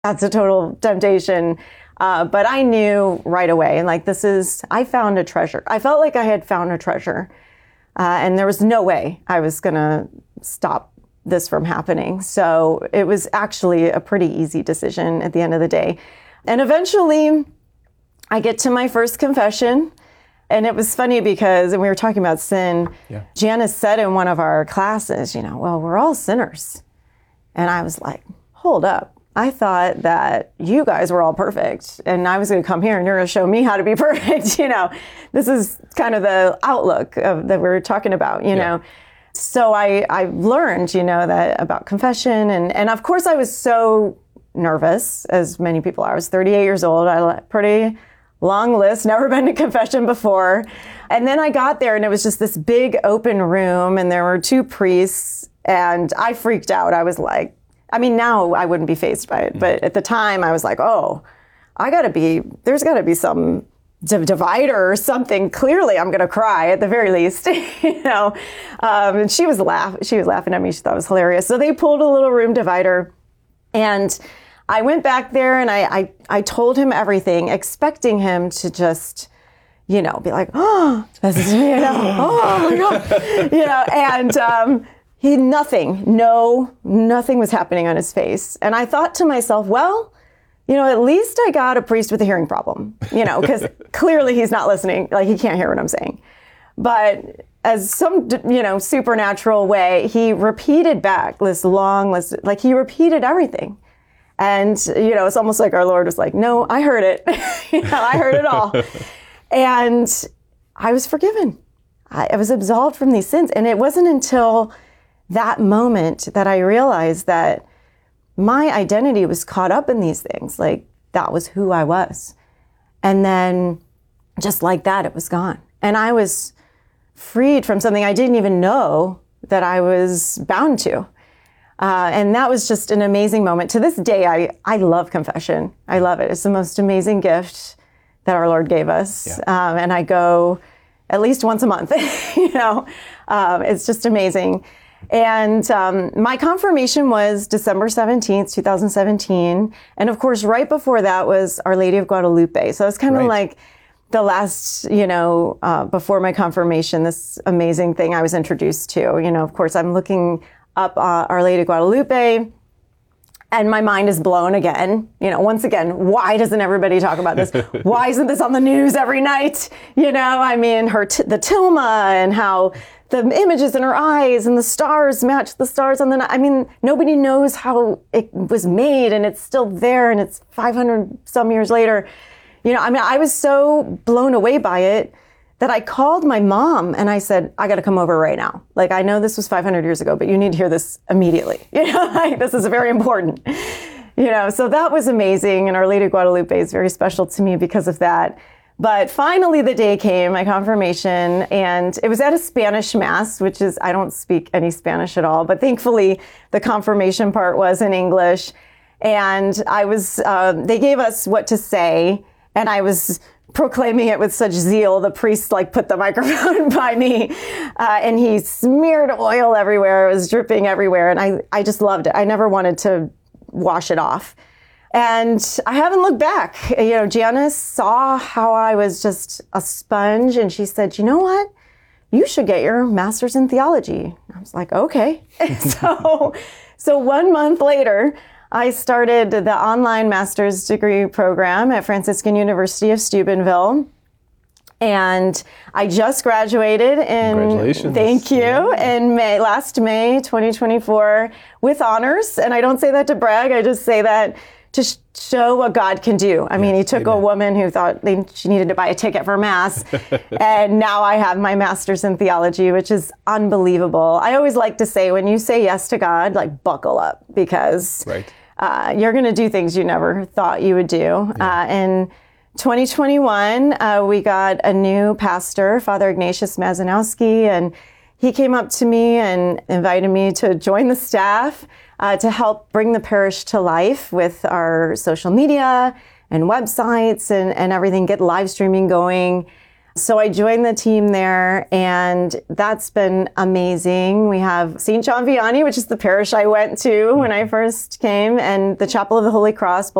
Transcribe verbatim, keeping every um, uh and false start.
that's a total temptation. Uh, but I knew right away, and like, this is, I found a treasure. I felt like I had found a treasure. Uh, and there was no way I was going to stop this from happening. So it was actually a pretty easy decision at the end of the day. And eventually I get to my first confession. And it was funny because, and we were talking about sin, yeah. Janice said in one of our classes, you know, well, we're all sinners. And I was like, hold up. I thought that you guys were all perfect and I was going to come here and you're going to show me how to be perfect. You know, this is kind of the outlook of, that we were talking about, you yeah. know. So I, I learned, you know, that about confession. And, and of course I was so nervous, as many people are. I was thirty-eight years old. I had a pretty long list, never been to confession before. And then I got there and it was just this big open room and there were two priests and I freaked out. I was like, I mean, now I wouldn't be fazed by it, but at the time I was like, oh, I gotta be, there's gotta be some d- divider or something. Clearly I'm gonna cry at the very least, you know? Um, and she was laugh, she was laughing at me. She thought it was hilarious. So they pulled a little room divider and I went back there and I, I, I told him everything, expecting him to just, you know, be like, oh, this is me, you know, oh my God, you know, and, um, He, nothing, no, nothing was happening on his face. And I thought to myself, well, you know, at least I got a priest with a hearing problem, you know, because clearly he's not listening, like he can't hear what I'm saying. But as some, you know, supernatural way, he repeated back this long list, like he repeated everything. And, you know, it's almost like our Lord was like, no, I heard it. you know, I heard it all. And I was forgiven. I, I was absolved from these sins. And it wasn't until that moment that I realized that my identity was caught up in these things. Like that was who I was. And then just like that, it was gone. And I was freed from something I didn't even know that I was bound to. Uh, and that was just an amazing moment. To this day, I, I love confession. I love it. It's the most amazing gift that our Lord gave us. Yeah. Um, and I go at least once a month, you know, um, it's just amazing. And um, my confirmation was December seventeenth, twenty seventeen. And of course, right before that was Our Lady of Guadalupe. So it's kind of right. like the last, you know, uh, before my confirmation, this amazing thing I was introduced to. You know, of course, I'm looking up uh, Our Lady of Guadalupe. And my mind is blown again. You know, once again, why doesn't everybody talk about this? Why isn't this on the news every night? You know, I mean, her t- the tilma and how the images in her eyes and the stars match the stars on the night. I mean, nobody knows how it was made and it's still there and it's five hundred some years later. You know, I mean, I was so blown away by it that I called my mom and I said, I got to come over right now. Like, I know this was five hundred years ago, but you need to hear this immediately. You know, like, this is very important. You know, so that was amazing. And Our Lady of Guadalupe is very special to me because of that. But finally the day came, my confirmation, and it was at a Spanish mass, which is, I don't speak any Spanish at all, but thankfully the confirmation part was in English. And I was, uh, they gave us what to say, and I was proclaiming it with such zeal. The priest like put the microphone by me uh, and he smeared oil everywhere. It was dripping everywhere. And I, I just loved it. I never wanted to wash it off. And I haven't looked back. You know, Janice saw how I was just a sponge and she said, you know what? You should get your master's in theology. I was like, okay. so, so one month later, I started the online master's degree program at Franciscan University of Steubenville. And I just graduated in, Congratulations. Thank you, yeah. in May, last May, twenty twenty-four with honors. And I don't say that to brag, I just say that to sh- show what God can do. I yes, mean, he took amen. a woman who thought they, she needed to buy a ticket for mass. And now I have my master's in theology, which is unbelievable. I always like to say, when you say yes to God, like buckle up, because right. uh, you're going to do things you never thought you would do. Yeah. Uh, and twenty twenty-one, uh, we got a new pastor, Father Ignatius Mazanowski, and he came up to me and invited me to join the staff uh, to help bring the parish to life with our social media and websites and, and everything, get live streaming going. So I joined the team there, and that's been amazing. We have Saint John Vianney, which is the parish I went to when I first came, and the Chapel of the Holy Cross.